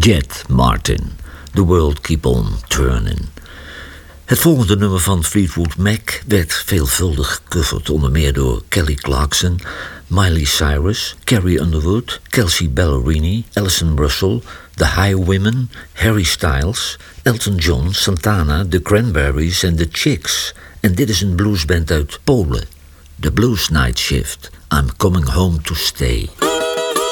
Jet Martin, The World Keep On Turning. Het volgende nummer van Fleetwood Mac werd veelvuldig gecoverd, onder meer door Kelly Clarkson, Miley Cyrus, Carrie Underwood, Kelsea Ballerini, Alison Russell, The Highwomen, Harry Styles, Elton John, Santana, The Cranberries en The Chicks. En dit is een bluesband uit Polen, The Blues Night Shift, I'm Coming Home to Stay.